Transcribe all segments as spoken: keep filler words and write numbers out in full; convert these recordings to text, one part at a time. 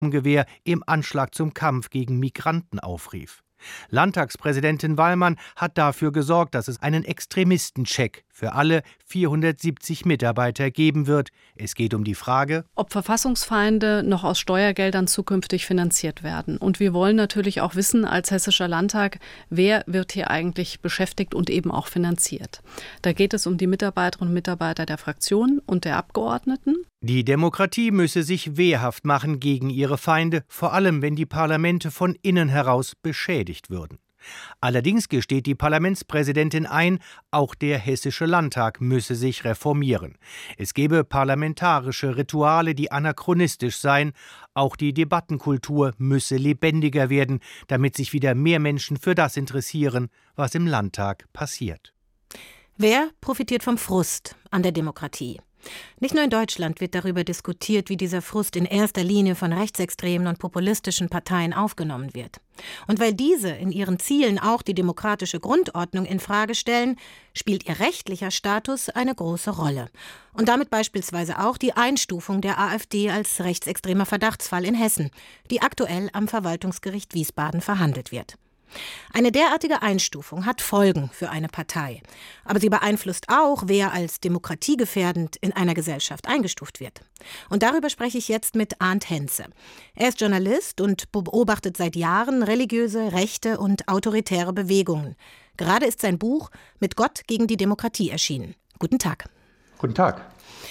Gewehr im Anschlag zum Kampf gegen Migranten aufrief. Landtagspräsidentin Wallmann hat dafür gesorgt, dass es einen Extremistencheck für alle vierhundertsiebzig Mitarbeiter geben wird. Es geht um die Frage, ob Verfassungsfeinde noch aus Steuergeldern zukünftig finanziert werden. Und wir wollen natürlich auch wissen, als Hessischer Landtag, wer wird hier eigentlich beschäftigt und eben auch finanziert. Da geht es um die Mitarbeiterinnen und Mitarbeiter der Fraktionen und der Abgeordneten. Die Demokratie müsse sich wehrhaft machen gegen ihre Feinde, vor allem wenn die Parlamente von innen heraus beschädigt würden. Allerdings gesteht die Parlamentspräsidentin ein, auch der Hessische Landtag müsse sich reformieren. Es gebe parlamentarische Rituale, die anachronistisch seien. Auch die Debattenkultur müsse lebendiger werden, damit sich wieder mehr Menschen für das interessieren, was im Landtag passiert. Wer profitiert vom Frust an der Demokratie? Nicht nur in Deutschland wird darüber diskutiert, wie dieser Frust in erster Linie von rechtsextremen und populistischen Parteien aufgenommen wird. Und weil diese in ihren Zielen auch die demokratische Grundordnung infrage stellen, spielt ihr rechtlicher Status eine große Rolle. Und damit beispielsweise auch die Einstufung der AfD als rechtsextremer Verdachtsfall in Hessen, die aktuell am Verwaltungsgericht Wiesbaden verhandelt wird. Eine derartige Einstufung hat Folgen für eine Partei. Aber sie beeinflusst auch, wer als demokratiegefährdend in einer Gesellschaft eingestuft wird. Und darüber spreche ich jetzt mit Arndt Henze. Er ist Journalist und beobachtet seit Jahren religiöse, rechte und autoritäre Bewegungen. Gerade ist sein Buch »Mit Gott gegen die Demokratie« erschienen. Guten Tag. Guten Tag.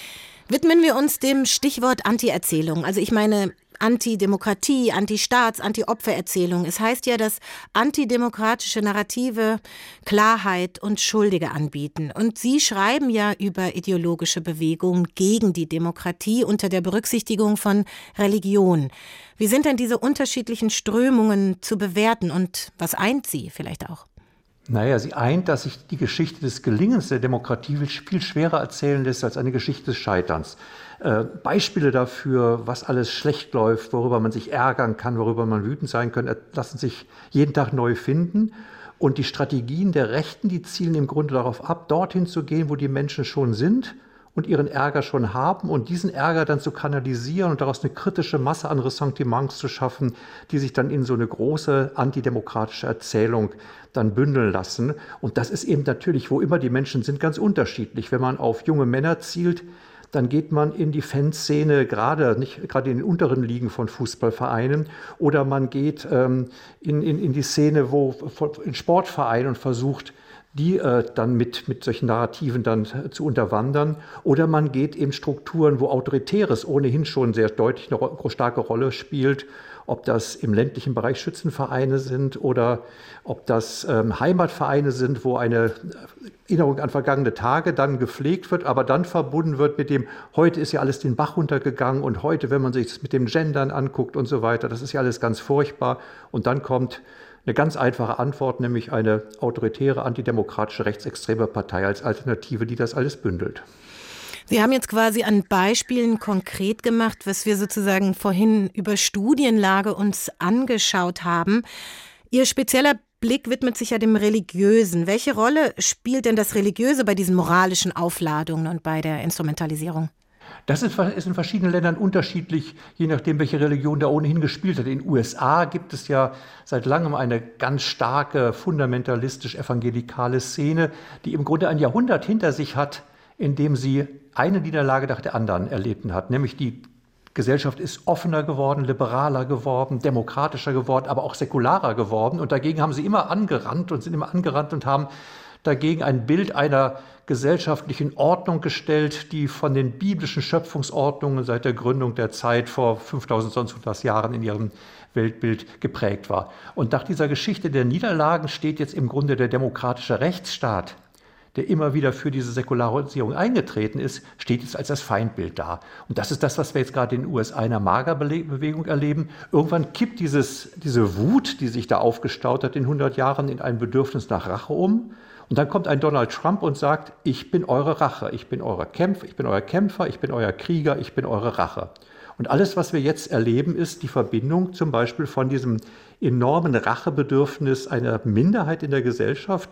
Widmen wir uns dem Stichwort Anti-Erzählung. Also ich meine Antidemokratie, Antistaats-, Anti-Opfer-Erzählung. Es heißt ja, dass antidemokratische Narrative Klarheit und Schuldige anbieten. Und Sie schreiben ja über ideologische Bewegungen gegen die Demokratie unter der Berücksichtigung von Religion. Wie sind denn diese unterschiedlichen Strömungen zu bewerten und was eint sie vielleicht auch? Naja, sie eint, dass sich die Geschichte des Gelingens der Demokratie viel schwerer erzählen lässt als eine Geschichte des Scheiterns. Äh, Beispiele dafür, was alles schlecht läuft, worüber man sich ärgern kann, worüber man wütend sein kann, lassen sich jeden Tag neu finden. Und die Strategien der Rechten, die zielen im Grunde darauf ab, dorthin zu gehen, wo die Menschen schon sind und ihren Ärger schon haben und diesen Ärger dann zu kanalisieren und daraus eine kritische Masse an Ressentiments zu schaffen, die sich dann in so eine große antidemokratische Erzählung dann bündeln lassen. Und das ist eben natürlich, wo immer die Menschen sind, ganz unterschiedlich. Wenn man auf junge Männer zielt, dann geht man in die Fanszene, gerade nicht gerade in den unteren Ligen von Fußballvereinen, oder man geht ähm, in, in, in die Szene, wo in Sportvereinen und versucht, die äh, dann mit, mit solchen Narrativen dann äh, zu unterwandern. Oder man geht in Strukturen, wo Autoritäres ohnehin schon sehr deutlich eine ro- starke Rolle spielt, ob das im ländlichen Bereich Schützenvereine sind oder ob das ähm, Heimatvereine sind, wo eine Erinnerung an vergangene Tage dann gepflegt wird, aber dann verbunden wird mit dem, heute ist ja alles den Bach runtergegangen und heute, wenn man sich das mit dem Gendern anguckt und so weiter, das ist ja alles ganz furchtbar. Und dann kommt eine ganz einfache Antwort, nämlich eine autoritäre, antidemokratische, rechtsextreme Partei als Alternative, die das alles bündelt. Sie haben jetzt quasi an Beispielen konkret gemacht, was wir sozusagen vorhin über Studienlage uns angeschaut haben. Ihr spezieller Blick widmet sich ja dem Religiösen. Welche Rolle spielt denn das Religiöse bei diesen moralischen Aufladungen und bei der Instrumentalisierung? Das ist in verschiedenen Ländern unterschiedlich, je nachdem, welche Religion da ohnehin gespielt hat. In den U S A gibt es ja seit langem eine ganz starke, fundamentalistisch-evangelikale Szene, die im Grunde ein Jahrhundert hinter sich hat, in dem sie eine Niederlage nach der anderen erlitten hat. Nämlich die Gesellschaft ist offener geworden, liberaler geworden, demokratischer geworden, aber auch säkularer geworden. Und dagegen haben sie immer angerannt und sind immer angerannt und haben dagegen ein Bild einer gesellschaftlichen Ordnung gestellt, die von den biblischen Schöpfungsordnungen seit der Gründung der Zeit vor fünftausend Jahren in ihrem Weltbild geprägt war. Und nach dieser Geschichte der Niederlagen steht jetzt im Grunde der demokratische Rechtsstaat, der immer wieder für diese Säkularisierung eingetreten ist, steht jetzt als das Feindbild da. Und das ist das, was wir jetzt gerade in den U S A in der Magerbewegung erleben. Irgendwann kippt dieses, diese Wut, die sich da aufgestaut hat in hundert Jahren, in ein Bedürfnis nach Rache um. Und dann kommt ein Donald Trump und sagt, ich bin eure Rache, ich bin euer Kämpfer, ich bin euer Kämpfer, ich bin euer Krieger, ich bin eure Rache. Und alles, was wir jetzt erleben, ist die Verbindung zum Beispiel von diesem enormen Rachebedürfnis einer Minderheit in der Gesellschaft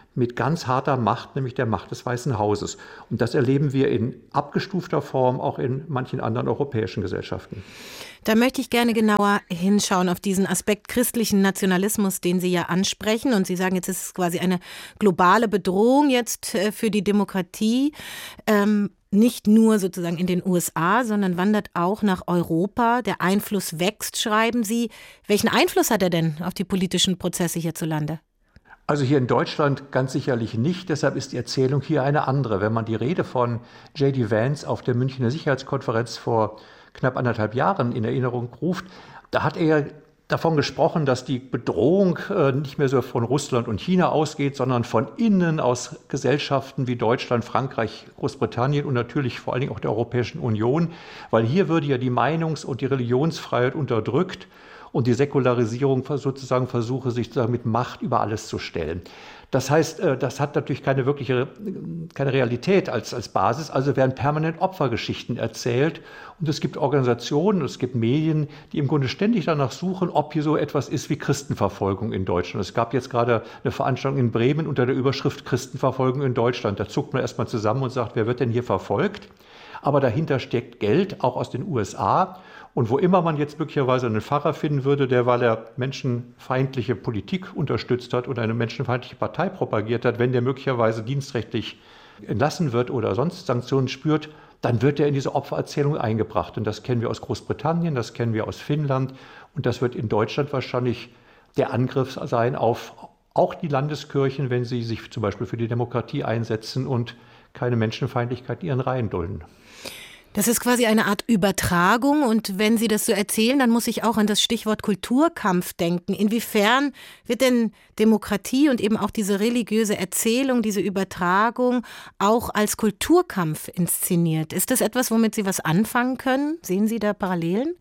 mit ganz harter Macht, nämlich der Macht des Weißen Hauses. Und das erleben wir in abgestufter Form auch in manchen anderen europäischen Gesellschaften. Da möchte ich gerne genauer hinschauen auf diesen Aspekt christlichen Nationalismus, den Sie ja ansprechen. Und Sie sagen, jetzt ist es quasi eine globale Bedrohung jetzt für die Demokratie. Ähm, nicht nur sozusagen in den U S A, sondern wandert auch nach Europa. Der Einfluss wächst, schreiben Sie. Welchen Einfluss hat er denn auf die politischen Prozesse hierzulande? Also hier in Deutschland ganz sicherlich nicht, deshalb ist die Erzählung hier eine andere. Wenn man die Rede von J D Vance auf der Münchner Sicherheitskonferenz vor knapp anderthalb Jahren in Erinnerung ruft, da hat er davon gesprochen, dass die Bedrohung äh, nicht mehr so von Russland und China ausgeht, sondern von innen aus Gesellschaften wie Deutschland, Frankreich, Großbritannien und natürlich vor allen Dingen auch der Europäischen Union, weil hier würde ja die Meinungs- und die Religionsfreiheit unterdrückt und die Säkularisierung sozusagen versuche, sich sozusagen mit Macht über alles zu stellen. Das heißt, das hat natürlich keine wirkliche, keine Realität als, als Basis. Also werden permanent Opfergeschichten erzählt. Und es gibt Organisationen, es gibt Medien, die im Grunde ständig danach suchen, ob hier so etwas ist wie Christenverfolgung in Deutschland. Es gab jetzt gerade eine Veranstaltung in Bremen unter der Überschrift Christenverfolgung in Deutschland. Da zuckt man erstmal zusammen und sagt, wer wird denn hier verfolgt? Aber dahinter steckt Geld, auch aus den U S A. Und wo immer man jetzt möglicherweise einen Pfarrer finden würde, der, weil er menschenfeindliche Politik unterstützt hat oder eine menschenfeindliche Partei propagiert hat, wenn der möglicherweise dienstrechtlich entlassen wird oder sonst Sanktionen spürt, dann wird er in diese Opfererzählung eingebracht. Und das kennen wir aus Großbritannien, das kennen wir aus Finnland. Und das wird in Deutschland wahrscheinlich der Angriff sein auf auch die Landeskirchen, wenn sie sich zum Beispiel für die Demokratie einsetzen und keine Menschenfeindlichkeit in ihren Reihen dulden. Das ist quasi eine Art Übertragung, und wenn Sie das so erzählen, dann muss ich auch an das Stichwort Kulturkampf denken. Inwiefern wird denn Demokratie und eben auch diese religiöse Erzählung, diese Übertragung auch als Kulturkampf inszeniert? Ist das etwas, womit Sie was anfangen können? Sehen Sie da Parallelen?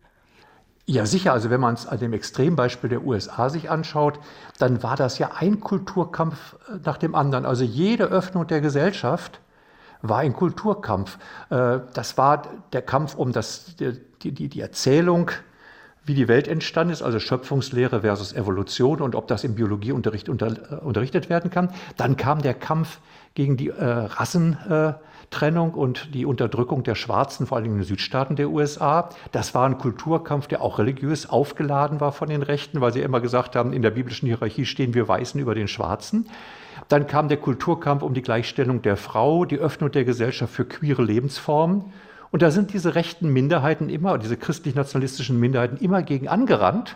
Ja, sicher. Also wenn man es an dem Extrembeispiel der U S A sich anschaut, dann war das ja ein Kulturkampf nach dem anderen. Also jede Öffnung der Gesellschaft war ein Kulturkampf. Das war der Kampf um das, die, die, die Erzählung, wie die Welt entstanden ist, also Schöpfungslehre versus Evolution und ob das im Biologieunterricht unter, unterrichtet werden kann. Dann kam der Kampf gegen die äh, Rassentrennung und die Unterdrückung der Schwarzen, vor allem in den Südstaaten der U S A. Das war ein Kulturkampf, der auch religiös aufgeladen war von den Rechten, weil sie immer gesagt haben, in der biblischen Hierarchie stehen wir Weißen über den Schwarzen. Dann kam der Kulturkampf um die Gleichstellung der Frau, die Öffnung der Gesellschaft für queere Lebensformen. Und da sind diese rechten Minderheiten immer, diese christlich-nationalistischen Minderheiten immer gegen angerannt,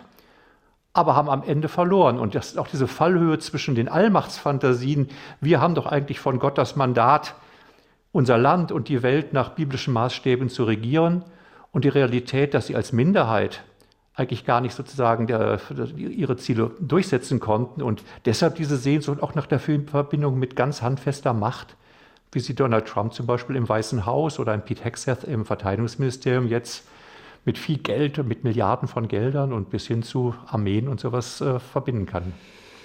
aber haben am Ende verloren. Und das ist auch diese Fallhöhe zwischen den Allmachtsfantasien. Wir haben doch eigentlich von Gott das Mandat, unser Land und die Welt nach biblischen Maßstäben zu regieren. Und die Realität, dass sie als Minderheit eigentlich gar nicht sozusagen der, ihre Ziele durchsetzen konnten. Und deshalb diese Sehnsucht auch nach der Verbindung mit ganz handfester Macht, wie sie Donald Trump zum Beispiel im Weißen Haus oder ein Pete Hegseth im Verteidigungsministerium jetzt mit viel Geld, mit Milliarden von Geldern und bis hin zu Armeen und sowas äh, verbinden kann.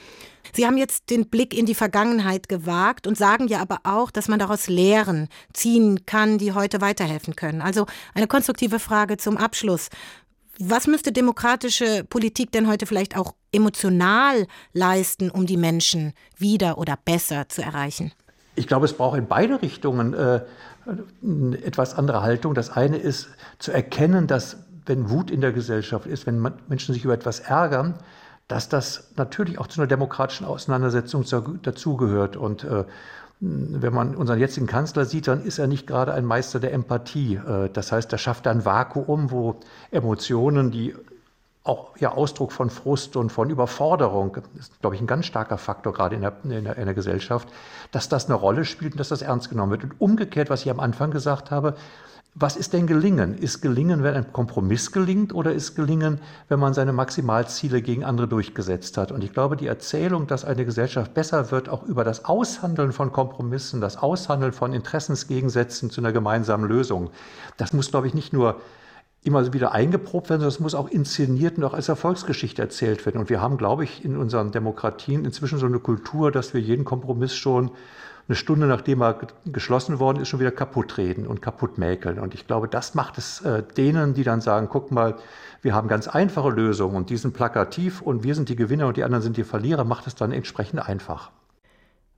Sie haben jetzt den Blick in die Vergangenheit gewagt und sagen ja aber auch, dass man daraus Lehren ziehen kann, die heute weiterhelfen können. Also eine konstruktive Frage zum Abschluss. Was müsste demokratische Politik denn heute vielleicht auch emotional leisten, um die Menschen wieder oder besser zu erreichen? Ich glaube, es braucht in beide Richtungen äh, eine etwas andere Haltung. Das eine ist zu erkennen, dass wenn Wut in der Gesellschaft ist, wenn man, Menschen sich über etwas ärgern, dass das natürlich auch zu einer demokratischen Auseinandersetzung dazugehört. Und äh, wenn man unseren jetzigen Kanzler sieht, dann ist er nicht gerade ein Meister der Empathie. Äh, das heißt, er schafft ein Vakuum, wo Emotionen, die auch ja, Ausdruck von Frust und von Überforderung, ist, glaube ich, ein ganz starker Faktor gerade in der, in, der, in der Gesellschaft, dass das eine Rolle spielt und dass das ernst genommen wird. Und umgekehrt, was ich am Anfang gesagt habe, was ist denn Gelingen? Ist Gelingen, wenn ein Kompromiss gelingt, oder ist Gelingen, wenn man seine Maximalziele gegen andere durchgesetzt hat? Und ich glaube, die Erzählung, dass eine Gesellschaft besser wird, auch über das Aushandeln von Kompromissen, das Aushandeln von Interessensgegensätzen zu einer gemeinsamen Lösung, das muss, glaube ich, nicht nur immer wieder eingeprobt werden, sondern es muss auch inszeniert und auch als Erfolgsgeschichte erzählt werden. Und wir haben, glaube ich, in unseren Demokratien inzwischen so eine Kultur, dass wir jeden Kompromiss schon eine Stunde, nachdem er geschlossen worden ist, schon wieder kaputt reden und kaputt mäkeln. Und ich glaube, das macht es äh, denen, die dann sagen, guck mal, wir haben ganz einfache Lösungen und die sind plakativ und wir sind die Gewinner und die anderen sind die Verlierer, macht es dann entsprechend einfach.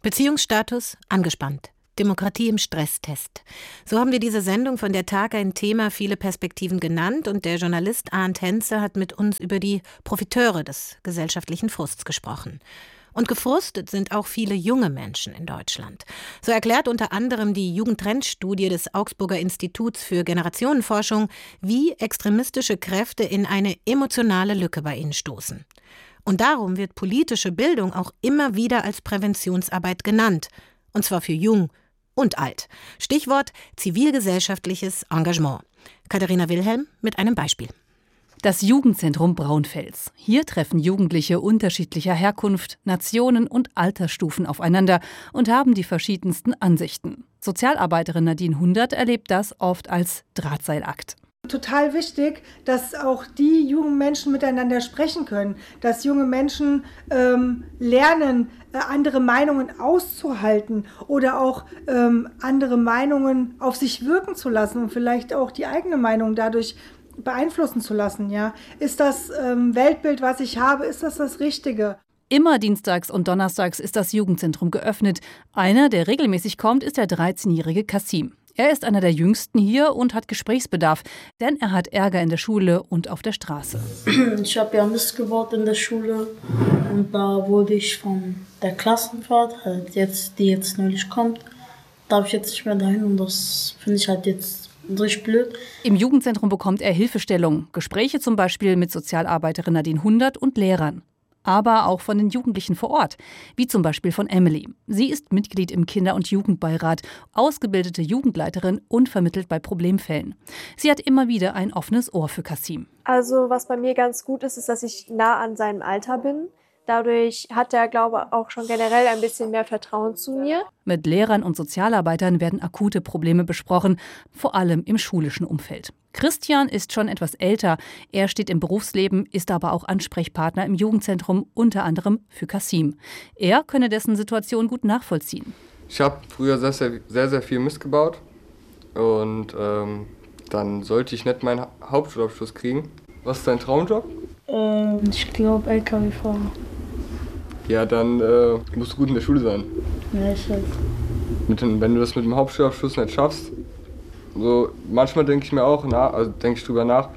Beziehungsstatus angespannt. Demokratie im Stresstest. So haben wir diese Sendung von der Tag ein Thema viele Perspektiven genannt und der Journalist Arndt Henze hat mit uns über die Profiteure des gesellschaftlichen Frusts gesprochen. Und gefrustet sind auch viele junge Menschen in Deutschland. So erklärt unter anderem die Jugendtrendstudie des Augsburger Instituts für Generationenforschung, wie extremistische Kräfte in eine emotionale Lücke bei ihnen stoßen. Und darum wird politische Bildung auch immer wieder als Präventionsarbeit genannt. Und zwar für jung und alt. Stichwort zivilgesellschaftliches Engagement. Katharina Wilhelm mit einem Beispiel. Das Jugendzentrum Braunfels. Hier treffen Jugendliche unterschiedlicher Herkunft, Nationen und Altersstufen aufeinander und haben die verschiedensten Ansichten. Sozialarbeiterin Nadine Hundert erlebt das oft als Drahtseilakt. Total wichtig, dass auch die jungen Menschen miteinander sprechen können, dass junge Menschen ähm, lernen, äh, andere Meinungen auszuhalten oder auch ähm, andere Meinungen auf sich wirken zu lassen und vielleicht auch die eigene Meinung dadurch beeinflussen zu lassen. Ja? Ist das ähm, Weltbild, was ich habe, ist das das Richtige? Immer dienstags und donnerstags ist das Jugendzentrum geöffnet. Einer, der regelmäßig kommt, ist der dreizehnjährige Kasim. Er ist einer der Jüngsten hier und hat Gesprächsbedarf, denn er hat Ärger in der Schule und auf der Straße. Ich habe ja Mist gebaut in der Schule und da wurde ich von der Klassenfahrt, halt jetzt, die jetzt neulich kommt, darf ich jetzt nicht mehr dahin und das finde ich halt jetzt richtig blöd. Im Jugendzentrum bekommt er Hilfestellung, Gespräche zum Beispiel mit Sozialarbeiterin Nadine Hundert und Lehrern. Aber auch von den Jugendlichen vor Ort, wie zum Beispiel von Emily. Sie ist Mitglied im Kinder- und Jugendbeirat, ausgebildete Jugendleiterin und vermittelt bei Problemfällen. Sie hat immer wieder ein offenes Ohr für Kasim. Also was bei mir ganz gut ist, ist, dass ich nah an seinem Alter bin. Dadurch hat er, glaube ich, auch schon generell ein bisschen mehr Vertrauen zu mir. Mit Lehrern und Sozialarbeitern werden akute Probleme besprochen, vor allem im schulischen Umfeld. Christian ist schon etwas älter. Er steht im Berufsleben, ist aber auch Ansprechpartner im Jugendzentrum, unter anderem für Kasim. Er könne dessen Situation gut nachvollziehen. Ich habe früher sehr, sehr, sehr, sehr viel Mist gebaut und ähm, dann sollte ich nicht meinen Hauptschulabschluss kriegen. Was ist dein Traumjob? Ähm, ich glaube L K W-Fahrer. Ja, dann äh, musst du gut in der Schule sein. Ja, ich weiß. Mit dem, wenn du das mit dem Hauptschulabschluss nicht schaffst, so manchmal denke ich mir auch, na, also denke ich drüber nach,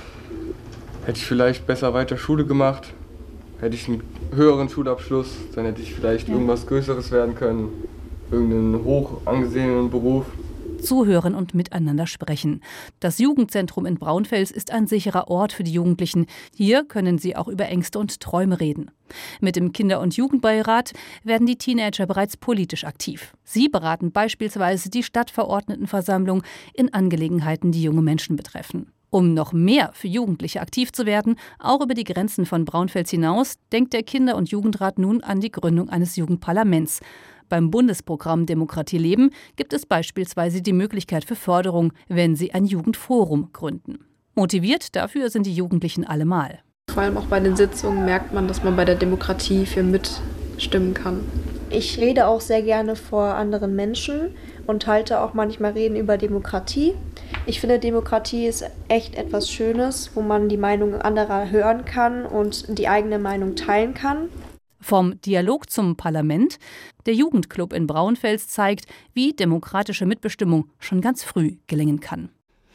hätte ich vielleicht besser weiter Schule gemacht, hätte ich einen höheren Schulabschluss, dann hätte ich vielleicht ja. irgendwas Größeres werden können, irgendeinen hoch angesehenen Beruf. Zuhören und miteinander sprechen. Das Jugendzentrum in Braunfels ist ein sicherer Ort für die Jugendlichen. Hier können sie auch über Ängste und Träume reden. Mit dem Kinder- und Jugendbeirat werden die Teenager bereits politisch aktiv. Sie beraten beispielsweise die Stadtverordnetenversammlung in Angelegenheiten, die junge Menschen betreffen. Um noch mehr für Jugendliche aktiv zu werden, auch über die Grenzen von Braunfels hinaus, denkt der Kinder- und Jugendrat nun an die Gründung eines Jugendparlaments. Beim Bundesprogramm Demokratie leben gibt es beispielsweise die Möglichkeit für Förderung, wenn sie ein Jugendforum gründen. Motiviert dafür sind die Jugendlichen allemal. Vor allem auch bei den Sitzungen merkt man, dass man bei der Demokratie viel mitstimmen kann. Ich rede auch sehr gerne vor anderen Menschen und halte auch manchmal Reden über Demokratie. Ich finde, Demokratie ist echt etwas Schönes, wo man die Meinung anderer hören kann und die eigene Meinung teilen kann. Vom Dialog zum Parlament. Der Jugendclub in Braunfels zeigt, wie demokratische Mitbestimmung schon ganz früh gelingen kann.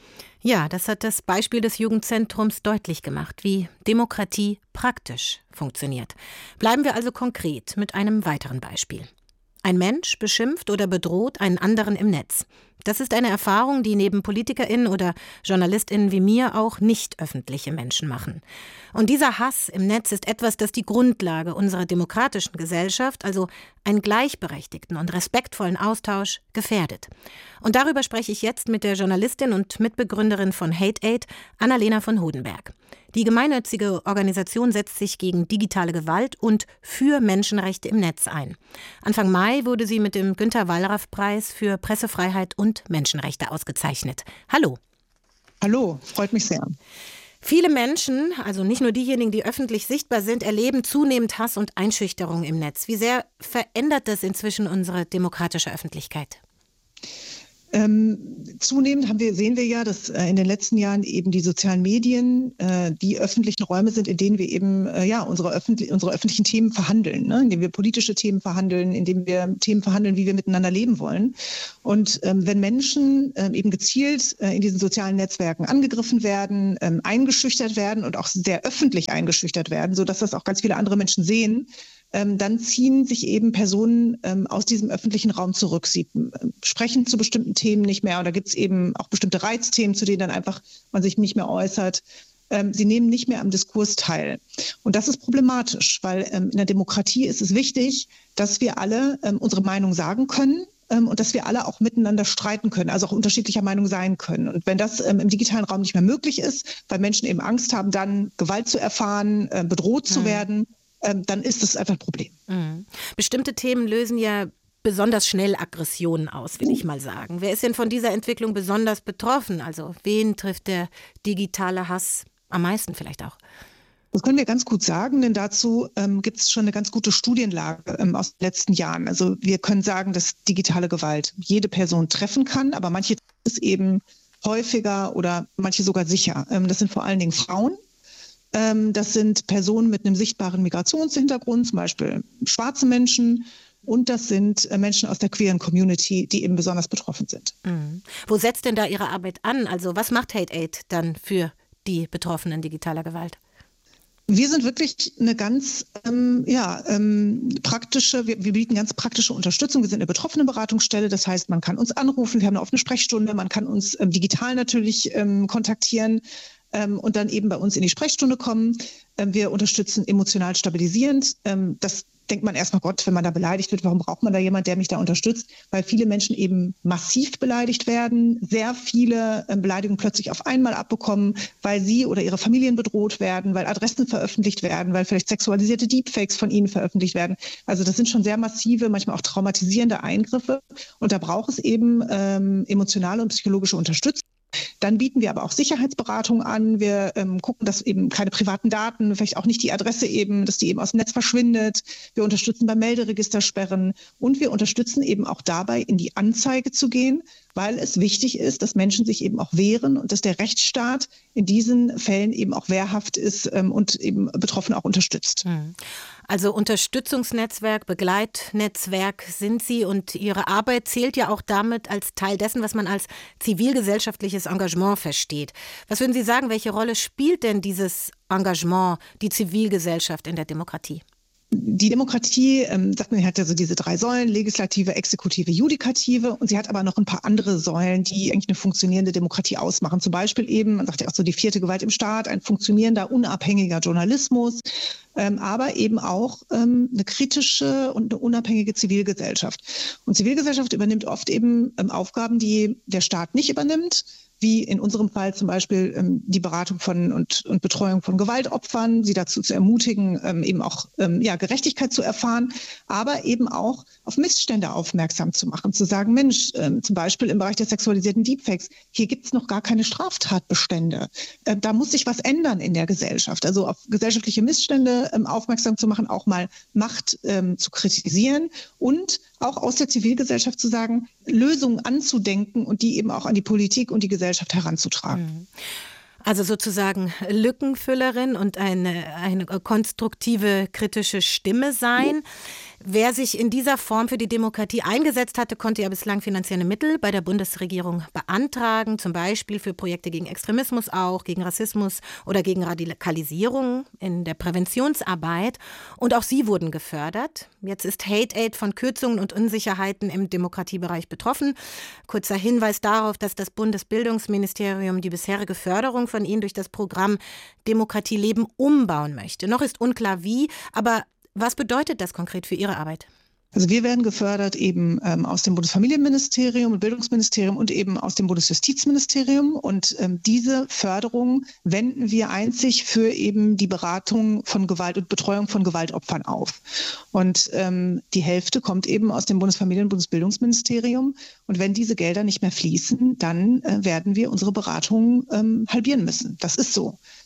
Ja, das hat das Beispiel des Jugendzentrums deutlich gemacht, wie Demokratie praktisch funktioniert. Bleiben wir also konkret mit einem weiteren Beispiel. Ein Mensch beschimpft oder bedroht einen anderen im Netz. Das ist eine Erfahrung, die neben PolitikerInnen oder JournalistInnen wie mir auch nicht öffentliche Menschen machen. Und dieser Hass im Netz ist etwas, das die Grundlage unserer demokratischen Gesellschaft, also einen gleichberechtigten und respektvollen Austausch, gefährdet. Und darüber spreche ich jetzt mit der Journalistin und Mitbegründerin von Hate Aid, Annalena von Hodenberg. Die gemeinnützige Organisation setzt sich gegen digitale Gewalt und für Menschenrechte im Netz ein. Anfang Mai wurde sie mit dem Günter-Wallraff-Preis für Pressefreiheit und Menschenrechte ausgezeichnet. Hallo. Hallo, freut mich sehr. Viele Menschen, also nicht nur diejenigen, die öffentlich sichtbar sind, erleben zunehmend Hass und Einschüchterung im Netz. Wie sehr verändert das inzwischen unsere demokratische Öffentlichkeit? Ähm, zunehmend haben wir, sehen wir ja, dass äh, in den letzten Jahren eben die sozialen Medien äh, die öffentlichen Räume sind, in denen wir eben äh, ja, unsere, öffentlich, unsere öffentlichen Themen verhandeln, ne? Indem wir politische Themen verhandeln, indem wir Themen verhandeln, wie wir miteinander leben wollen. Und ähm, wenn Menschen ähm, eben gezielt äh, in diesen sozialen Netzwerken angegriffen werden, ähm, eingeschüchtert werden und auch sehr öffentlich eingeschüchtert werden, sodass das auch ganz viele andere Menschen sehen, Ähm, dann ziehen sich eben Personen ähm, aus diesem öffentlichen Raum zurück. Sie äh, sprechen zu bestimmten Themen nicht mehr oder gibt es eben auch bestimmte Reizthemen, zu denen dann einfach man sich nicht mehr äußert. Ähm, sie nehmen nicht mehr am Diskurs teil. Und das ist problematisch, weil ähm, in der Demokratie ist es wichtig, dass wir alle ähm, unsere Meinung sagen können ähm, und dass wir alle auch miteinander streiten können, also auch unterschiedlicher Meinung sein können. Und wenn das ähm, im digitalen Raum nicht mehr möglich ist, weil Menschen eben Angst haben, dann Gewalt zu erfahren, äh, bedroht mhm. zu werden, dann ist das einfach ein Problem. Mhm. Bestimmte Themen lösen ja besonders schnell Aggressionen aus, will ich mal sagen. Wer ist denn von dieser Entwicklung besonders betroffen? Also wen trifft der digitale Hass am meisten vielleicht auch? Das können wir ganz gut sagen, denn dazu ähm, gibt es schon eine ganz gute Studienlage ähm, aus den letzten Jahren. Also wir können sagen, dass digitale Gewalt jede Person treffen kann, aber manche ist eben häufiger oder manche sogar sicher. Ähm, das sind vor allen Dingen Frauen. Das sind Personen mit einem sichtbaren Migrationshintergrund, zum Beispiel schwarze Menschen. Und das sind Menschen aus der queeren Community, die eben besonders betroffen sind. Mhm. Wo setzt denn da Ihre Arbeit an? Also was macht Hate Aid dann für die Betroffenen digitaler Gewalt? Wir sind wirklich eine ganz ähm, ja, ähm, praktische, wir, wir bieten ganz praktische Unterstützung. Wir sind eine Betroffenenberatungsstelle, das heißt, man kann uns anrufen, wir haben eine offene Sprechstunde, man kann uns ähm, digital natürlich ähm, kontaktieren. Ähm, und dann eben bei uns in die Sprechstunde kommen. Ähm, wir unterstützen emotional stabilisierend. Ähm, das denkt man erstmal, Gott, wenn man da beleidigt wird, warum braucht man da jemand, der mich da unterstützt? Weil viele Menschen eben massiv beleidigt werden, sehr viele ähm, Beleidigungen plötzlich auf einmal abbekommen, weil sie oder ihre Familien bedroht werden, weil Adressen veröffentlicht werden, weil vielleicht sexualisierte Deepfakes von ihnen veröffentlicht werden. Also das sind schon sehr massive, manchmal auch traumatisierende Eingriffe. Und da braucht es eben ähm, emotionale und psychologische Unterstützung. Dann bieten wir aber auch Sicherheitsberatung an. Wir ähm, gucken, dass eben keine privaten Daten, vielleicht auch nicht die Adresse eben, dass die eben aus dem Netz verschwindet. Wir unterstützen bei Melderegistersperren und wir unterstützen eben auch dabei, in die Anzeige zu gehen, weil es wichtig ist, dass Menschen sich eben auch wehren und dass der Rechtsstaat in diesen Fällen eben auch wehrhaft ist ähm, und eben Betroffene auch unterstützt. Also Unterstützungsnetzwerk, Begleitnetzwerk sind Sie und Ihre Arbeit zählt ja auch damit als Teil dessen, was man als zivilgesellschaftliches Engagement versteht. Was würden Sie sagen, welche Rolle spielt denn dieses Engagement, die Zivilgesellschaft in der Demokratie? Die Demokratie, ähm, sagt man, hat ja so diese drei Säulen, Legislative, Exekutive, Judikative, und sie hat aber noch ein paar andere Säulen, die eigentlich eine funktionierende Demokratie ausmachen. Zum Beispiel eben, man sagt ja auch so die vierte Gewalt im Staat, ein funktionierender, unabhängiger Journalismus, ähm, aber eben auch ähm, eine kritische und eine unabhängige Zivilgesellschaft. Und Zivilgesellschaft übernimmt oft eben ähm, Aufgaben, die der Staat nicht übernimmt, wie in unserem Fall zum Beispiel ähm, die Beratung von und, und Betreuung von Gewaltopfern, sie dazu zu ermutigen, ähm, eben auch ähm, ja, Gerechtigkeit zu erfahren, aber eben auch auf Missstände aufmerksam zu machen, zu sagen, Mensch, ähm, zum Beispiel im Bereich der sexualisierten Deepfakes, hier gibt es noch gar keine Straftatbestände. Äh, da muss sich was ändern in der Gesellschaft. Also auf gesellschaftliche Missstände ähm, aufmerksam zu machen, auch mal Macht ähm, zu kritisieren und auch aus der Zivilgesellschaft zu sagen, Lösungen anzudenken und die eben auch an die Politik und die Gesellschaft heranzutragen. Also sozusagen Lückenfüllerin und eine, eine konstruktive, kritische Stimme sein. Wer sich in dieser Form für die Demokratie eingesetzt hatte, konnte ja bislang finanzielle Mittel bei der Bundesregierung beantragen, zum Beispiel für Projekte gegen Extremismus auch, gegen Rassismus oder gegen Radikalisierung in der Präventionsarbeit. Und auch sie wurden gefördert. Jetzt ist Hate Aid von Kürzungen und Unsicherheiten im Demokratiebereich betroffen. Kurzer Hinweis darauf, dass das Bundesbildungsministerium die bisherige Förderung von ihnen durch das Programm Demokratie leben umbauen möchte. Noch ist unklar wie, aber was bedeutet das konkret für Ihre Arbeit? Also wir werden gefördert eben ähm, aus dem Bundesfamilienministerium und Bildungsministerium und eben aus dem Bundesjustizministerium. Und ähm, diese Förderung wenden wir einzig für eben die Beratung von Gewalt und Betreuung von Gewaltopfern auf. Und ähm, die Hälfte kommt eben aus dem Bundesfamilien- und Bundesbildungsministerium. Und wenn diese Gelder nicht mehr fließen, dann äh, werden wir unsere Beratungen ähm, halbieren müssen. Das ist so.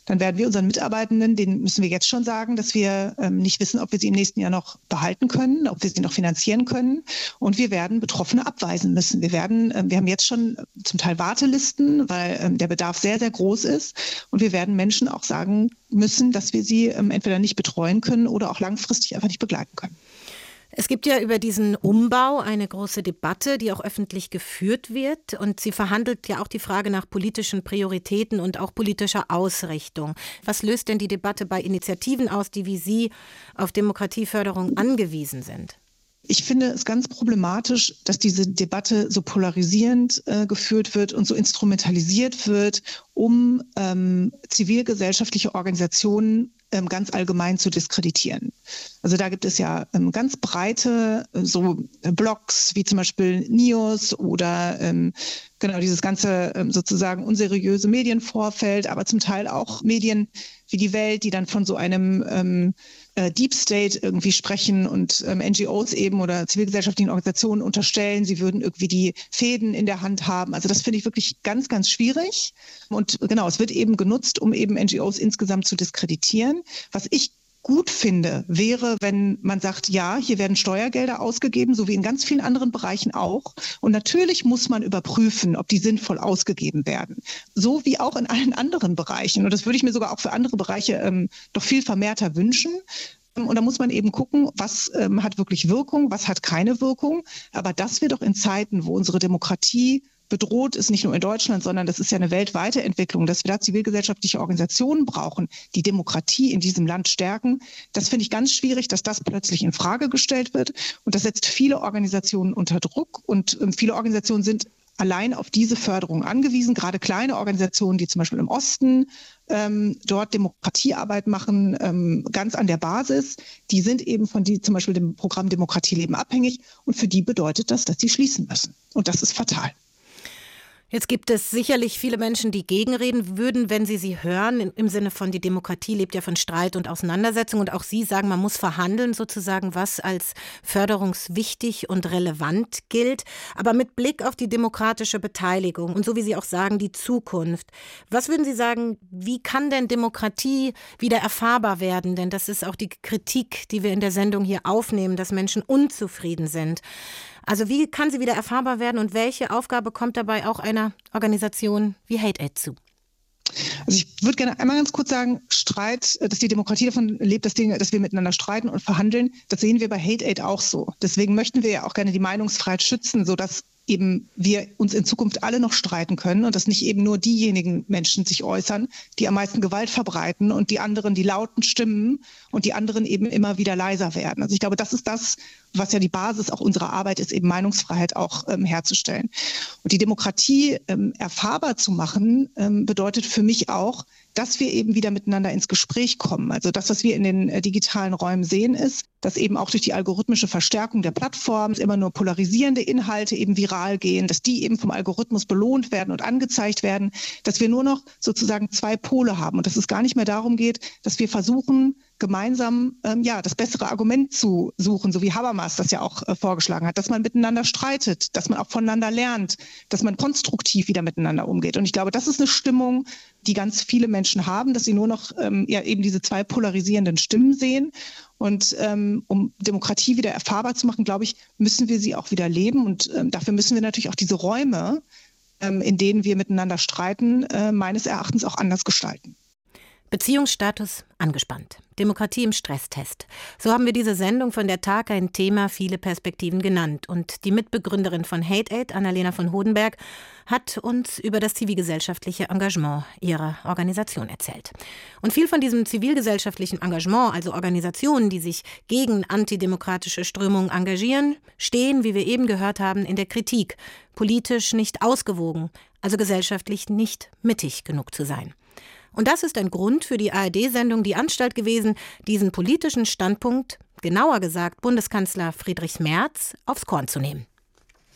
dann werden wir unseren Mitarbeitenden, denen müssen wir jetzt schon sagen, dass wir ähm, nicht wissen, ob wir sie im nächsten Jahr noch behalten können, ob wir sie noch finanzieren können. Und wir werden Betroffene abweisen müssen. Wir werden, äh, wir haben jetzt schon zum Teil Wartelisten, weil ähm, der Bedarf sehr, sehr groß ist. Und wir werden Menschen auch sagen müssen, dass wir sie ähm, entweder nicht betreuen können oder auch langfristig einfach nicht begleiten können. Es gibt ja über diesen Umbau eine große Debatte, die auch öffentlich geführt wird. Und sie verhandelt ja auch die Frage nach politischen Prioritäten und auch politischer Ausrichtung. Was löst denn die Debatte bei Initiativen aus, die wie Sie auf Demokratieförderung angewiesen sind? Ich finde es ganz problematisch, dass diese Debatte so polarisierend äh, geführt wird und so instrumentalisiert wird, um ähm, zivilgesellschaftliche Organisationen ähm, ganz allgemein zu diskreditieren. Also da gibt es ja ähm, ganz breite äh, so äh, Blogs wie zum Beispiel Nios oder ähm, genau dieses ganze ähm, sozusagen unseriöse Medienvorfeld, aber zum Teil auch Medien wie die Welt, die dann von so einem ähm, Deep State irgendwie sprechen und ähm, N G Os eben oder zivilgesellschaftlichen Organisationen unterstellen, sie würden irgendwie die Fäden in der Hand haben. Also das finde ich wirklich ganz, ganz schwierig. Und genau, es wird eben genutzt, um eben N G Os insgesamt zu diskreditieren. Was ich gut finde, wäre, wenn man sagt, ja, hier werden Steuergelder ausgegeben, so wie in ganz vielen anderen Bereichen auch. Und natürlich muss man überprüfen, ob die sinnvoll ausgegeben werden. So wie auch in allen anderen Bereichen. Und das würde ich mir sogar auch für andere Bereiche ähm, doch viel vermehrter wünschen. Und da muss man eben gucken, was ähm, hat wirklich Wirkung, was hat keine Wirkung. Aber dass wir doch in Zeiten, wo unsere Demokratie bedroht ist, nicht nur in Deutschland, sondern das ist ja eine weltweite Entwicklung, dass wir da zivilgesellschaftliche Organisationen brauchen, die Demokratie in diesem Land stärken. Das finde ich ganz schwierig, dass das plötzlich in Frage gestellt wird. Und das setzt viele Organisationen unter Druck. Und ähm, viele Organisationen sind allein auf diese Förderung angewiesen, gerade kleine Organisationen, die zum Beispiel im Osten ähm, dort Demokratiearbeit machen, ähm, ganz an der Basis, die sind eben von die, zum Beispiel dem Programm Demokratieleben abhängig. Und für die bedeutet das, dass sie schließen müssen. Und das ist fatal. Jetzt gibt es sicherlich viele Menschen, die gegenreden würden, wenn sie sie hören, im Sinne von, die Demokratie lebt ja von Streit und Auseinandersetzung. Und auch Sie sagen, man muss verhandeln sozusagen, was als förderungswichtig und relevant gilt. Aber mit Blick auf die demokratische Beteiligung und so wie Sie auch sagen, die Zukunft. Was würden Sie sagen, wie kann denn Demokratie wieder erfahrbar werden? Denn das ist auch die Kritik, die wir in der Sendung hier aufnehmen, dass Menschen unzufrieden sind. Also wie kann sie wieder erfahrbar werden und welche Aufgabe kommt dabei auch einer Organisation wie Hate-Aid zu? Also ich würde gerne einmal ganz kurz sagen, Streit, dass die Demokratie davon lebt, dass, die, dass wir miteinander streiten und verhandeln, das sehen wir bei Hate-Aid auch so. Deswegen möchten wir ja auch gerne die Meinungsfreiheit schützen, sodass eben wir uns in Zukunft alle noch streiten können und dass nicht eben nur diejenigen Menschen sich äußern, die am meisten Gewalt verbreiten und die anderen die lauten Stimmen und die anderen eben immer wieder leiser werden. Also ich glaube, das ist das, was ja die Basis auch unserer Arbeit ist, eben Meinungsfreiheit auch ähm, herzustellen. Und die Demokratie ähm, erfahrbar zu machen, ähm, bedeutet für mich auch, dass wir eben wieder miteinander ins Gespräch kommen. Also das, was wir in den äh, digitalen Räumen sehen, ist, dass eben auch durch die algorithmische Verstärkung der Plattformen immer nur polarisierende Inhalte eben viral gehen, dass die eben vom Algorithmus belohnt werden und angezeigt werden, dass wir nur noch sozusagen zwei Pole haben und dass es gar nicht mehr darum geht, dass wir versuchen, gemeinsam ähm, ja das bessere Argument zu suchen, so wie Habermas das ja auch äh, vorgeschlagen hat, dass man miteinander streitet, dass man auch voneinander lernt, dass man konstruktiv wieder miteinander umgeht. Und ich glaube, das ist eine Stimmung, die ganz viele Menschen haben, dass sie nur noch ähm, ja eben diese zwei polarisierenden Stimmen sehen. Und ähm, um Demokratie wieder erfahrbar zu machen, glaube ich, müssen wir sie auch wieder leben. Und ähm, dafür müssen wir natürlich auch diese Räume, ähm, in denen wir miteinander streiten, äh, meines Erachtens auch anders gestalten. Beziehungsstatus angespannt. Demokratie im Stresstest. So haben wir diese Sendung von der Tag ein Thema, viele Perspektiven genannt. Und die Mitbegründerin von Hate-Aid, Annalena von Hodenberg, hat uns über das zivilgesellschaftliche Engagement ihrer Organisation erzählt. Und viel von diesem zivilgesellschaftlichen Engagement, also Organisationen, die sich gegen antidemokratische Strömungen engagieren, stehen, wie wir eben gehört haben, in der Kritik, politisch nicht ausgewogen, also gesellschaftlich nicht mittig genug zu sein. Und das ist ein Grund für die A R D-Sendung Die Anstalt gewesen, diesen politischen Standpunkt, genauer gesagt Bundeskanzler Friedrich Merz, aufs Korn zu nehmen.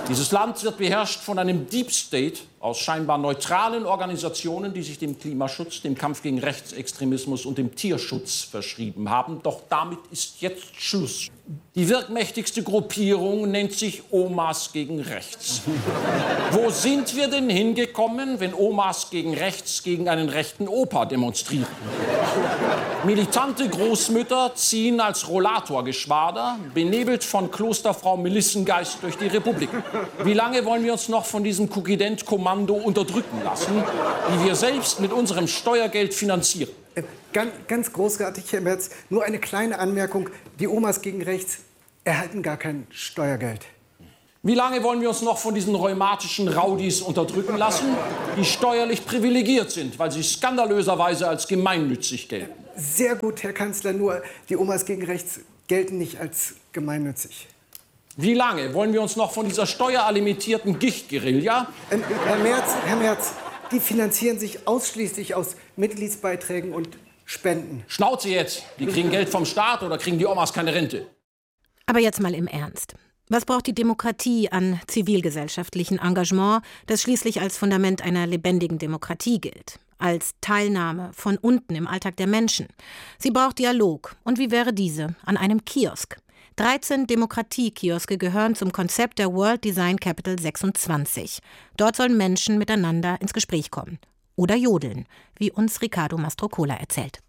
Dieses Land wird beherrscht von einem Deep State aus scheinbar neutralen Organisationen, die sich dem Klimaschutz, dem Kampf gegen Rechtsextremismus und dem Tierschutz verschrieben haben. Doch damit ist jetzt Schluss. Die wirkmächtigste Gruppierung nennt sich Omas gegen Rechts. Wo sind wir denn hingekommen, wenn Omas gegen Rechts gegen einen rechten Opa demonstrieren? Militante Großmütter ziehen als Rollatorgeschwader, benebelt von Klosterfrau Melissengeist durch die Republik. Wie lange wollen wir uns noch von diesem Kukident-Kommando unterdrücken lassen, die wir selbst mit unserem Steuergeld finanzieren? Äh, ganz, ganz großartig, Herr Merz. Nur eine kleine Anmerkung. Die Omas gegen Rechts erhalten gar kein Steuergeld. Wie lange wollen wir uns noch von diesen rheumatischen Raudis unterdrücken lassen, die steuerlich privilegiert sind, weil sie skandalöserweise als gemeinnützig gelten? Sehr gut, Herr Kanzler, nur die Omas gegen Rechts gelten nicht als gemeinnützig. Wie lange wollen wir uns noch von dieser steueralimentierten Gichtguerilla... Ähm, Herr Merz, Herr Merz, die finanzieren sich ausschließlich aus Mitgliedsbeiträgen und Spenden. Schnauze jetzt! Die kriegen Geld vom Staat oder kriegen die Omas keine Rente? Aber jetzt mal im Ernst. Was braucht die Demokratie an zivilgesellschaftlichem Engagement, das schließlich als Fundament einer lebendigen Demokratie gilt? Als Teilnahme von unten im Alltag der Menschen. Sie braucht Dialog. Und wie wäre diese? An einem Kiosk. dreizehn Demokratie-Kioske gehören zum Konzept der World Design Capital sechsundzwanzig. Dort sollen Menschen miteinander ins Gespräch kommen. Oder jodeln, wie uns Riccardo Mastrocola erzählt.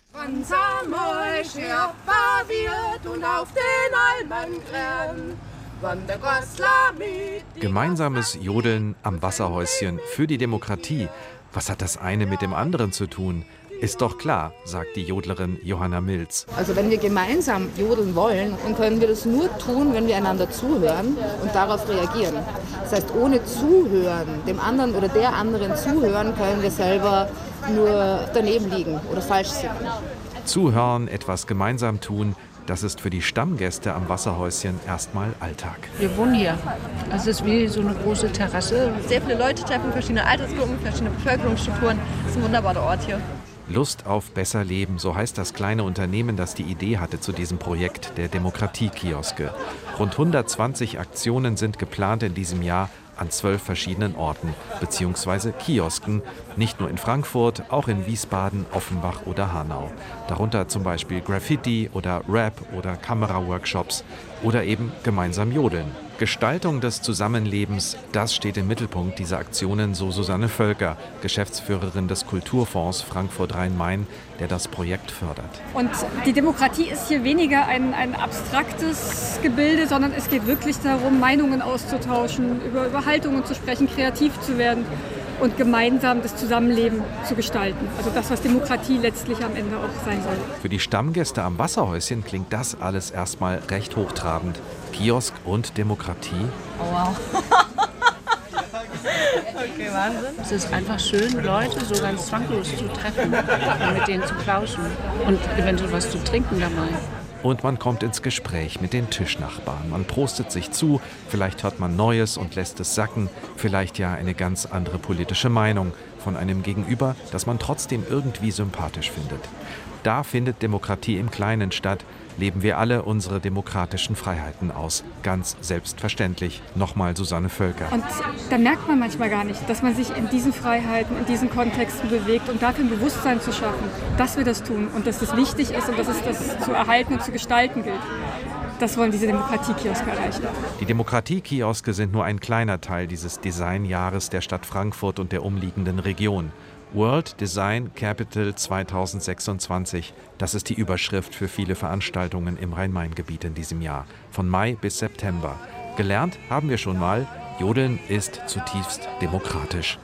Gemeinsames Jodeln am Wasserhäuschen für die Demokratie. Was hat das eine mit dem anderen zu tun? Ist doch klar, sagt die Jodlerin Johanna Milz. Also wenn wir gemeinsam jodeln wollen, dann können wir das nur tun, wenn wir einander zuhören und darauf reagieren. Das heißt, ohne Zuhören, dem anderen oder der anderen zuhören, können wir selber nur daneben liegen oder falsch singen. Zuhören, etwas gemeinsam tun, das ist für die Stammgäste am Wasserhäuschen erstmal Alltag. Wir wohnen hier. Es ist wie so eine große Terrasse. Sehr viele Leute treffen, verschiedene Altersgruppen, verschiedene Bevölkerungsstrukturen. Das ist ein wunderbarer Ort hier. Lust auf besser Leben, so heißt das kleine Unternehmen, das die Idee hatte zu diesem Projekt der Demokratie-Kioske. Rund hundertzwanzig Aktionen sind geplant in diesem Jahr an zwölf verschiedenen Orten bzw. Kiosken, nicht nur in Frankfurt, auch in Wiesbaden, Offenbach oder Hanau. Darunter zum Beispiel Graffiti oder Rap oder Kameraworkshops oder eben gemeinsam jodeln. Gestaltung des Zusammenlebens, das steht im Mittelpunkt dieser Aktionen, so Susanne Völker, Geschäftsführerin des Kulturfonds Frankfurt-Rhein-Main, der das Projekt fördert. Und die Demokratie ist hier weniger ein, ein abstraktes Gebilde, sondern es geht wirklich darum, Meinungen auszutauschen, über, über Haltungen zu sprechen, kreativ zu werden und gemeinsam das Zusammenleben zu gestalten. Also das, was Demokratie letztlich am Ende auch sein soll. Für die Stammgäste am Wasserhäuschen klingt das alles erstmal recht hochtrabend. Kiosk und Demokratie. Oh wow. Okay, Wahnsinn. Es ist einfach schön, Leute so ganz zwanglos zu treffen und mit denen zu plauschen und eventuell was zu trinken dabei. Und man kommt ins Gespräch mit den Tischnachbarn. Man prostet sich zu, vielleicht hört man Neues und lässt es sacken, vielleicht ja eine ganz andere politische Meinung von einem Gegenüber, das man trotzdem irgendwie sympathisch findet. Da findet Demokratie im Kleinen statt, leben wir alle unsere demokratischen Freiheiten aus. Ganz selbstverständlich. Nochmal Susanne Völker. Und da merkt man manchmal gar nicht, dass man sich in diesen Freiheiten, in diesen Kontexten bewegt und dafür ein Bewusstsein zu schaffen, dass wir das tun und dass das wichtig ist und dass es das zu erhalten und zu gestalten gilt. Das wollen diese Demokratie-Kioske erreichen. Die Demokratie-Kioske sind nur ein kleiner Teil dieses Designjahres der Stadt Frankfurt und der umliegenden Region. World Design Capital zweitausendsechsundzwanzig. Das ist die Überschrift für viele Veranstaltungen im Rhein-Main-Gebiet in diesem Jahr. Von Mai bis September. Gelernt haben wir schon mal, Jodeln ist zutiefst demokratisch.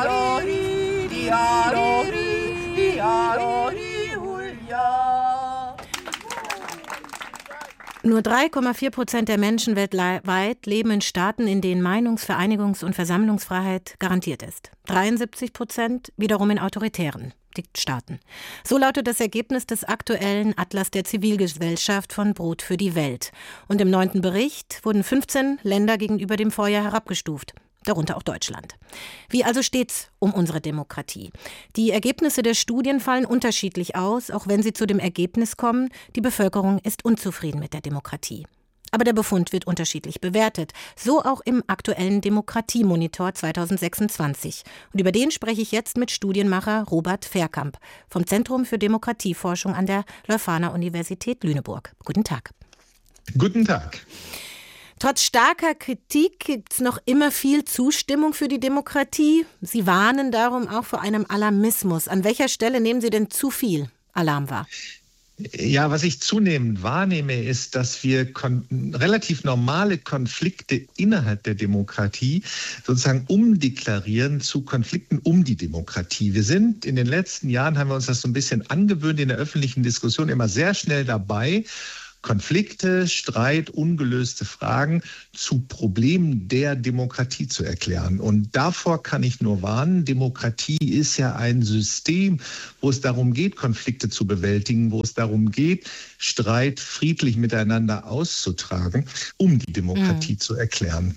Nur drei Komma vier Prozent der Menschen weltweit leben in Staaten, in denen Meinungs-, Vereinigungs- und Versammlungsfreiheit garantiert ist. dreiundsiebzig Prozent wiederum in autoritären Staaten. So lautet das Ergebnis des aktuellen Atlas der Zivilgesellschaft von Brot für die Welt. Und im neunten Bericht wurden fünfzehn Länder gegenüber dem Vorjahr herabgestuft. Darunter auch Deutschland. Wie also steht's um unsere Demokratie? Die Ergebnisse der Studien fallen unterschiedlich aus, auch wenn sie zu dem Ergebnis kommen, die Bevölkerung ist unzufrieden mit der Demokratie. Aber der Befund wird unterschiedlich bewertet. So auch im aktuellen Demokratiemonitor zweitausendsechsundzwanzig. Und über den spreche ich jetzt mit Studienmacher Robert Verkamp vom Zentrum für Demokratieforschung an der Leuphana Universität Lüneburg. Guten Tag. Guten Tag. Trotz starker Kritik gibt es noch immer viel Zustimmung für die Demokratie. Sie warnen darum auch vor einem Alarmismus. An welcher Stelle nehmen Sie denn zu viel Alarm wahr? Ja, was ich zunehmend wahrnehme, ist, dass wir kon- relativ normale Konflikte innerhalb der Demokratie sozusagen umdeklarieren zu Konflikten um die Demokratie. Wir sind in den letzten Jahren, haben wir uns das so ein bisschen angewöhnt, in der öffentlichen Diskussion immer sehr schnell dabei, Konflikte, Streit, ungelöste Fragen zu Problemen der Demokratie zu erklären. Und davor kann ich nur warnen, Demokratie ist ja ein System, wo es darum geht, Konflikte zu bewältigen, wo es darum geht, Streit friedlich miteinander auszutragen, um die Demokratie mhm. zu erklären.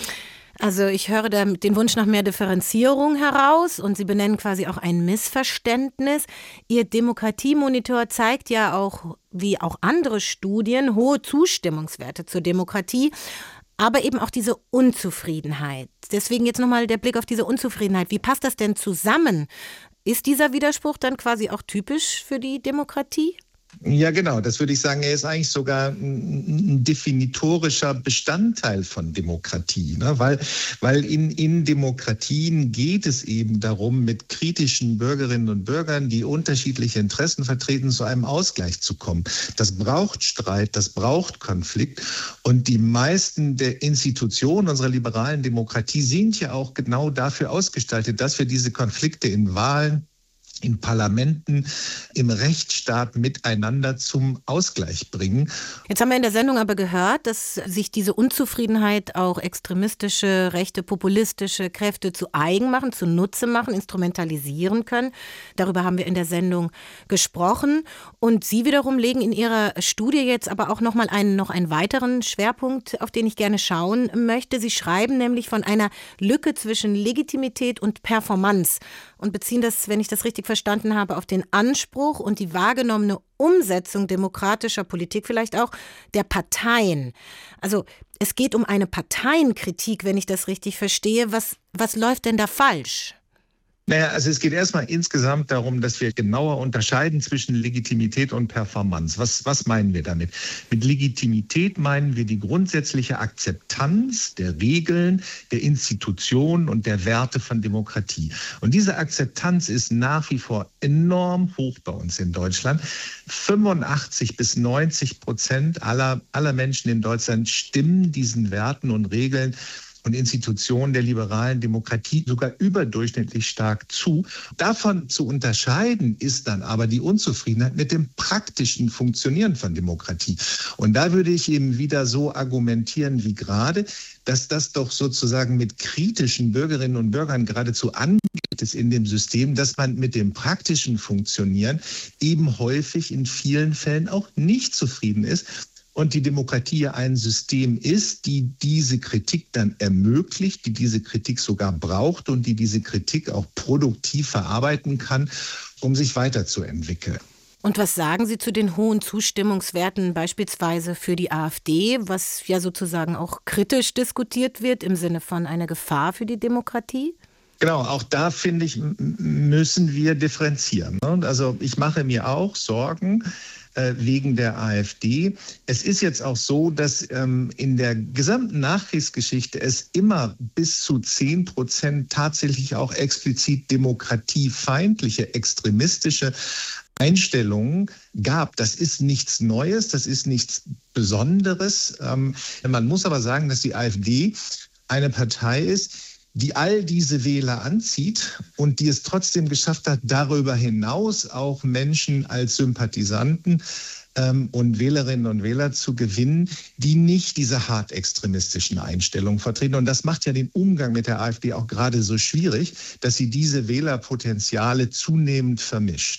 Also ich höre da den Wunsch nach mehr Differenzierung heraus und Sie benennen quasi auch ein Missverständnis. Ihr Demokratiemonitor zeigt ja auch, wie auch andere Studien, hohe Zustimmungswerte zur Demokratie, aber eben auch diese Unzufriedenheit. Deswegen jetzt nochmal der Blick auf diese Unzufriedenheit. Wie passt das denn zusammen? Ist dieser Widerspruch dann quasi auch typisch für die Demokratie? Ja, genau. Das würde ich sagen, er ist eigentlich sogar ein definitorischer Bestandteil von Demokratie, ne? Weil, weil in, in Demokratien geht es eben darum, mit kritischen Bürgerinnen und Bürgern, die unterschiedliche Interessen vertreten, zu einem Ausgleich zu kommen. Das braucht Streit, das braucht Konflikt. Und die meisten der Institutionen unserer liberalen Demokratie sind ja auch genau dafür ausgestaltet, dass wir diese Konflikte in Wahlen, in Parlamenten, im Rechtsstaat miteinander zum Ausgleich bringen. Jetzt haben wir in der Sendung aber gehört, dass sich diese Unzufriedenheit auch extremistische, rechte, populistische Kräfte zu eigen machen, zu Nutze machen, instrumentalisieren können. Darüber haben wir in der Sendung gesprochen. Und Sie wiederum legen in Ihrer Studie jetzt aber auch noch mal einen, noch einen weiteren Schwerpunkt, auf den ich gerne schauen möchte. Sie schreiben nämlich von einer Lücke zwischen Legitimität und Performance und beziehen das, wenn ich das richtig verstanden habe, auf den Anspruch und die wahrgenommene Umsetzung demokratischer Politik, vielleicht auch der Parteien. Also es geht um eine Parteienkritik, wenn ich das richtig verstehe. Was, was läuft denn da falsch? Naja, also es geht erstmal insgesamt darum, dass wir genauer unterscheiden zwischen Legitimität und Performance. Was, was meinen wir damit? Mit Legitimität meinen wir die grundsätzliche Akzeptanz der Regeln, der Institutionen und der Werte von Demokratie. Und diese Akzeptanz ist nach wie vor enorm hoch bei uns in Deutschland. fünfundachtzig bis neunzig Prozent aller, aller Menschen in Deutschland stimmen diesen Werten und Regeln und Institutionen der liberalen Demokratie sogar überdurchschnittlich stark zu. Davon zu unterscheiden ist dann aber die Unzufriedenheit mit dem praktischen Funktionieren von Demokratie. Und da würde ich eben wieder so argumentieren wie gerade, dass das doch sozusagen mit kritischen Bürgerinnen und Bürgern geradezu angeht ist in dem System, dass man mit dem praktischen Funktionieren eben häufig in vielen Fällen auch nicht zufrieden ist. Und die Demokratie ja ein System ist, die diese Kritik dann ermöglicht, die diese Kritik sogar braucht und die diese Kritik auch produktiv verarbeiten kann, um sich weiterzuentwickeln. Und was sagen Sie zu den hohen Zustimmungswerten beispielsweise für die AfD, was ja sozusagen auch kritisch diskutiert wird im Sinne von einer Gefahr für die Demokratie? Genau, auch da, finde ich, müssen wir differenzieren. Also ich mache mir auch Sorgen wegen der AfD. Es ist jetzt auch so, dass ähm, in der gesamten Nachkriegsgeschichte es immer bis zu zehn Prozent tatsächlich auch explizit demokratiefeindliche, extremistische Einstellungen gab. Das ist nichts Neues, das ist nichts Besonderes. Ähm, man muss aber sagen, dass die AfD eine Partei ist, die all diese Wähler anzieht und die es trotzdem geschafft hat, darüber hinaus auch Menschen als Sympathisanten ähm, und Wählerinnen und Wähler zu gewinnen, die nicht diese hart extremistischen Einstellungen vertreten. Und das macht ja den Umgang mit der AfD auch gerade so schwierig, dass sie diese Wählerpotenziale zunehmend vermischt.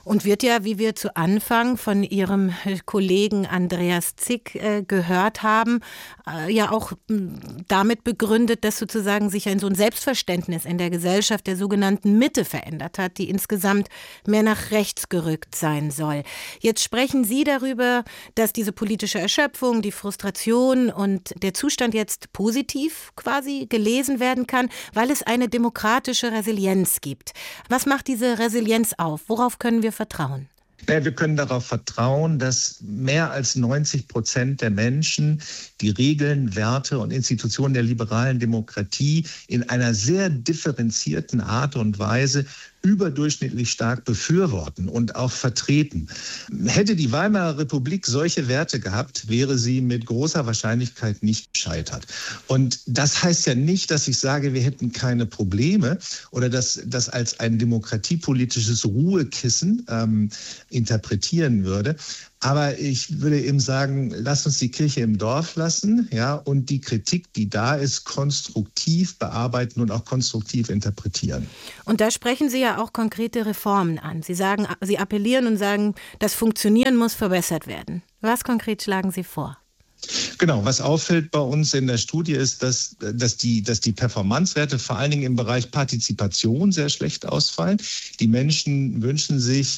Und wird ja, wie wir zu Anfang von Ihrem Kollegen Andreas Zick äh, gehört haben, äh, ja auch m, damit begründet, dass sozusagen sich ein so ein Selbstverständnis in der Gesellschaft der sogenannten Mitte verändert hat, die insgesamt mehr nach rechts gerückt sein soll. Jetzt sprechen Sie darüber, dass diese politische Erschöpfung, die Frustration und der Zustand jetzt positiv quasi gelesen werden kann, weil es eine demokratische Resilienz gibt. Was macht diese Resilienz auf? Worauf können wir vertrauen? Ja, wir können darauf vertrauen, dass mehr als neunzig Prozent der Menschen die Regeln, Werte und Institutionen der liberalen Demokratie in einer sehr differenzierten Art und Weise überdurchschnittlich stark befürworten und auch vertreten. Hätte die Weimarer Republik solche Werte gehabt, wäre sie mit großer Wahrscheinlichkeit nicht gescheitert. Und das heißt ja nicht, dass ich sage, wir hätten keine Probleme oder dass das als ein demokratiepolitisches Ruhekissen ähm, interpretieren würde. Aber ich würde eben sagen, lass uns die Kirche im Dorf lassen, ja, und die Kritik, die da ist, konstruktiv bearbeiten und auch konstruktiv interpretieren. Und da sprechen Sie ja auch konkrete Reformen an. Sie sagen, Sie appellieren und sagen, das Funktionieren muss verbessert werden. Was konkret schlagen Sie vor? Genau, was auffällt bei uns in der Studie ist, dass, dass, die, dass die Performancewerte vor allen Dingen im Bereich Partizipation sehr schlecht ausfallen. Die Menschen wünschen sich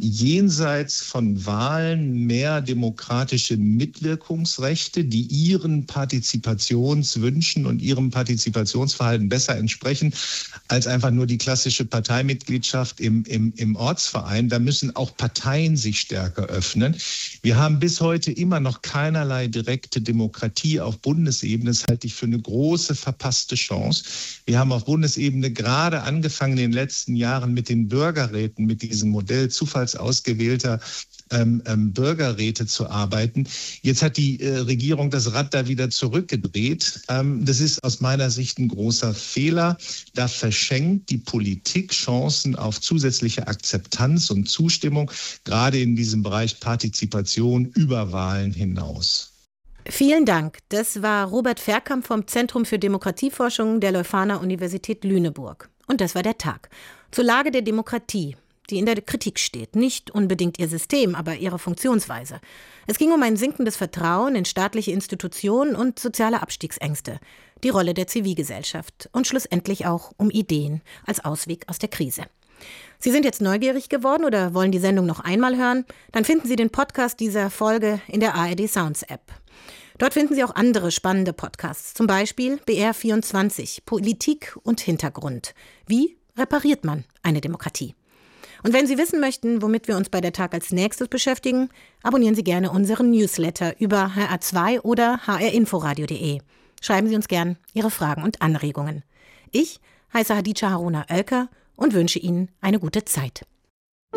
jenseits von Wahlen mehr demokratische Mitwirkungsrechte, die ihren Partizipationswünschen und ihrem Partizipationsverhalten besser entsprechen als einfach nur die klassische Parteimitgliedschaft im, im, im Ortsverein. Da müssen auch Parteien sich stärker öffnen. Wir haben bis heute immer noch keinerlei direkte Demokratie auf Bundesebene. Das halte ich für eine große verpasste Chance. Wir haben auf Bundesebene gerade angefangen in den letzten Jahren mit den Bürgerräten, mit diesem Modell zufallsausgewählter ähm, ähm, Bürgerräte zu arbeiten. Jetzt hat die äh, Regierung das Rad da wieder zurückgedreht. Ähm, das ist aus meiner Sicht ein großer Fehler. Da verschenkt die Politik Chancen auf zusätzliche Akzeptanz und Zustimmung, gerade in diesem Bereich Partizipation über Wahlen hinaus. Vielen Dank. Das war Robert Verkamp vom Zentrum für Demokratieforschung der Leuphana Universität Lüneburg. Und das war der Tag zur Lage der Demokratie, die in der Kritik steht. Nicht unbedingt ihr System, aber ihre Funktionsweise. Es ging um ein sinkendes Vertrauen in staatliche Institutionen und soziale Abstiegsängste, die Rolle der Zivilgesellschaft und schlussendlich auch um Ideen als Ausweg aus der Krise. Sie sind jetzt neugierig geworden oder wollen die Sendung noch einmal hören? Dann finden Sie den Podcast dieser Folge in der A R D Sounds App. Dort finden Sie auch andere spannende Podcasts, zum Beispiel B R vierundzwanzig, Politik und Hintergrund. Wie repariert man eine Demokratie? Und wenn Sie wissen möchten, womit wir uns bei der Tag als nächstes beschäftigen, abonnieren Sie gerne unseren Newsletter über H R zwei oder h r inforadio punkt de. Schreiben Sie uns gern Ihre Fragen und Anregungen. Ich heiße Hadija Haruna Oelker und wünsche Ihnen eine gute Zeit.